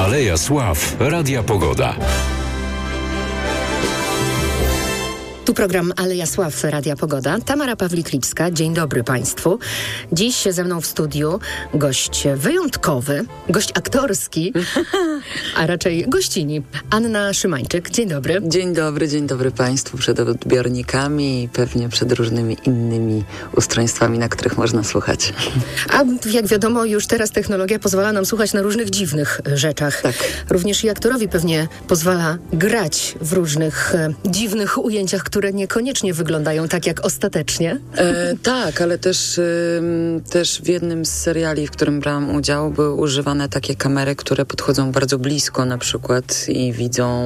Aleja Sław Radia Pogoda. Tu program Aleja Sław Radia Pogoda. Tamara Pawlik-Lipska. Dzień dobry Państwu. Dziś ze mną w studiu gość wyjątkowy, gość aktorski, a raczej gościni. Anna Szymańczyk. Dzień dobry. Dzień dobry Państwu przed odbiornikami i pewnie przed różnymi innymi ustrojstwami, na których można słuchać. A jak wiadomo, już teraz technologia pozwala nam słuchać na różnych dziwnych rzeczach. Tak. Również i aktorowi pewnie pozwala grać w różnych dziwnych ujęciach, które niekoniecznie wyglądają tak jak ostatecznie. Tak, ale też w jednym z seriali, w którym brałam udział, były używane takie kamery, które podchodzą bardzo blisko na przykład i widzą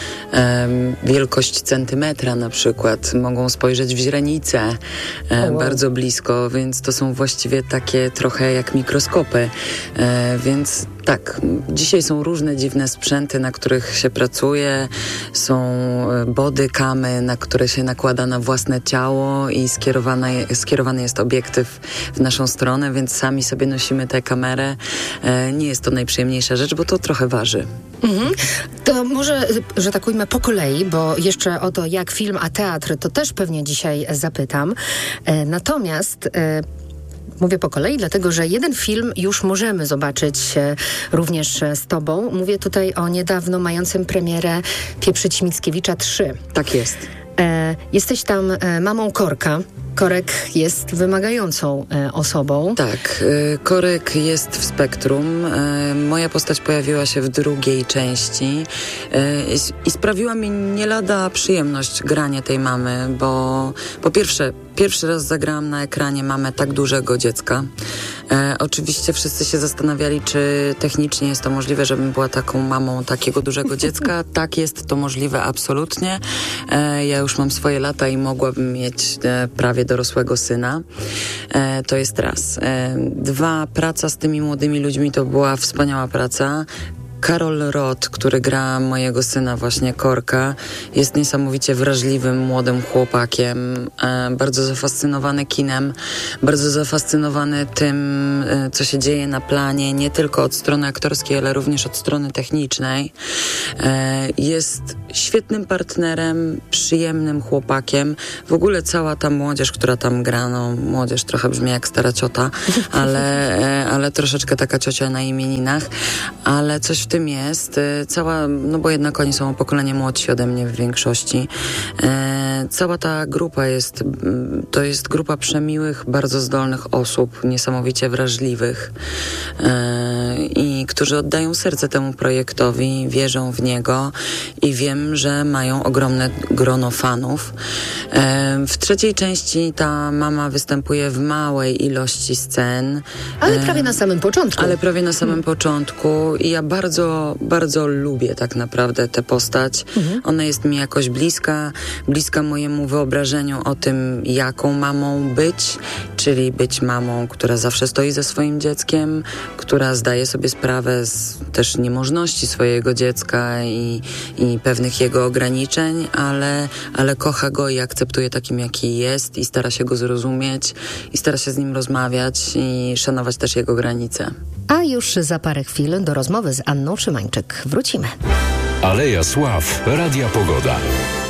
wielkość centymetra na przykład. Mogą spojrzeć w źrenicę bardzo blisko, więc to są właściwie takie trochę jak mikroskopy. Więc tak, dzisiaj są różne dziwne sprzęty, na których się pracuje. Są bodycamy, na które się nakłada na własne ciało i skierowany jest obiektyw w naszą stronę, więc sami sobie nosimy tę kamerę. Nie jest to najprzyjemniejsza rzecz, bo to trochę waży. To może, że tak ujmę, po kolei, bo jeszcze o to, jak film, a teatr, to też pewnie dzisiaj zapytam. Natomiast mówię po kolei, dlatego że jeden film już możemy zobaczyć również z Tobą. Mówię tutaj o niedawno mającym premierę Pieprzyć Mickiewicza 3. Tak jest. Jesteś tam mamą Korka. Korek jest wymagającą osobą. Tak, Korek jest w spektrum. Moja postać pojawiła się w drugiej części i sprawiła mi nie lada przyjemność granie tej mamy, bo po pierwszy raz zagrałam na ekranie mamę tak dużego dziecka. Oczywiście wszyscy się zastanawiali, czy technicznie jest to możliwe, żebym była taką mamą takiego dużego dziecka. Tak, jest to możliwe absolutnie. Ja już mam swoje lata i mogłabym mieć prawie dorosłego syna. To jest raz. Dwa, praca z tymi młodymi ludźmi to była wspaniała praca. Karol Roth, który gra mojego syna, właśnie Korka, jest niesamowicie wrażliwym, młodym chłopakiem, bardzo zafascynowany kinem, bardzo zafascynowany tym, co się dzieje na planie, nie tylko od strony aktorskiej, ale również od strony technicznej. Jest świetnym partnerem, przyjemnym chłopakiem. W ogóle cała ta młodzież, która tam gra, no młodzież trochę brzmi jak stara ciota, ale troszeczkę taka ciocia na imieninach, ale coś w tym jest. Cała, no bo jednak oni są o pokolenie młodsi ode mnie w większości. Cała ta grupa to jest grupa przemiłych, bardzo zdolnych osób, niesamowicie wrażliwych i którzy oddają serce temu projektowi, wierzą w niego i wiem, że mają ogromne grono fanów. W trzeciej części ta mama występuje w małej ilości scen. Ale prawie na samym początku. I ja bardzo, bardzo lubię tak naprawdę tę postać. Ona jest mi jakoś bliska mojemu wyobrażeniu o tym, jaką mamą być, czyli być mamą, która zawsze stoi za swoim dzieckiem, która zdaje sobie sprawę z też niemożności swojego dziecka i pewnych jego ograniczeń, ale kocha go i akceptuje takim, jaki jest i stara się go zrozumieć i stara się z nim rozmawiać i szanować też jego granice. A już za parę chwil do rozmowy z Anną Szymańczyk wrócimy. Aleja Sław Radia Pogoda.